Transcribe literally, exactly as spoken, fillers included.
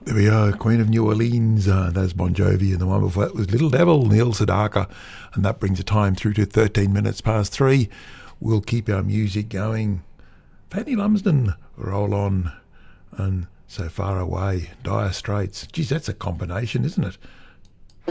There we are, Queen of New Orleans, uh, that's Bon Jovi, and the one before that was Little Devil, Neil Sedaka, and that brings the time through to thirteen minutes past three. We'll keep our music going. Fanny Lumsden, Roll On, and So Far Away, Dire Straits. Geez, that's a combination, isn't it?